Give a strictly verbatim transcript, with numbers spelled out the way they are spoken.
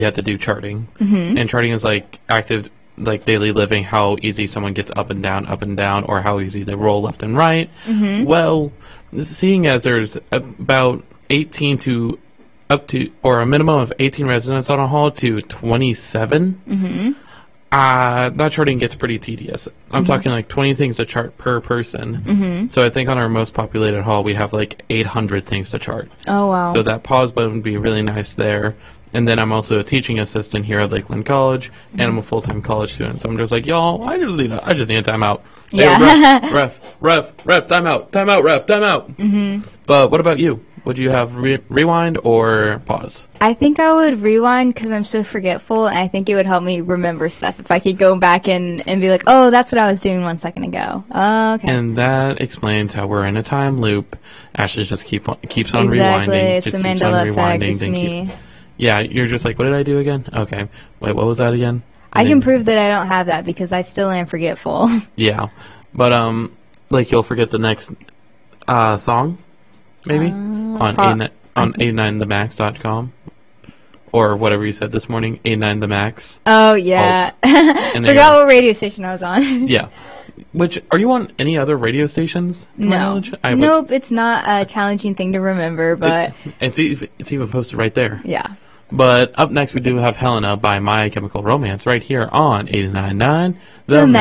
you have to do charting. Mm-hmm. And charting is like active, like daily living, how easy someone gets up and down, up and down, or how easy they roll left and right. Mm-hmm. Well, seeing as there's about eighteen to up to, or a minimum of eighteen residents on a hall to twenty-seven, mm-hmm. uh, that charting gets pretty tedious. I'm mm-hmm. talking like twenty things to chart per person. Mm-hmm. So I think on our most populated hall, we have like eight hundred things to chart. Oh, wow. So that pause button would be really nice there. And then I'm also a teaching assistant here at Lakeland College, mm-hmm. and I'm a full-time college student. So I'm just like, y'all, I just need a, I just need a timeout. Yeah. Hey, ref, ref, ref, ref, timeout, timeout, ref, timeout. Mm-hmm. But what about you? Would you have re- rewind or pause? I think I would rewind because I'm so forgetful, and I think it would help me remember stuff if I could go back and, and be like, oh, that's what I was doing one second ago. Oh, okay. And that explains how we're in a time loop. Ashley just keep on, keeps on exactly. rewinding. It's just the keeps Mandela on effect. rewinding. It's me. Keep, yeah, you're just like, what did I do again? Okay. Wait, what was that again? I, I can prove that I don't have that because I still am forgetful. Yeah. But, um, like, you'll forget the next uh, song, maybe, uh, on pro- a- on eighty nine the max dot com. Or whatever you said this morning, eighty-nine the max. Oh, yeah. Forgot what radio station I was on. Yeah. Which, are you on any other radio stations, to no. my knowledge? I nope, would, it's not a challenging thing to remember, but... It, it's, it's even posted right there. Yeah. But up next, we do have Helena by My Chemical Romance right here on eighty-nine point nine The, the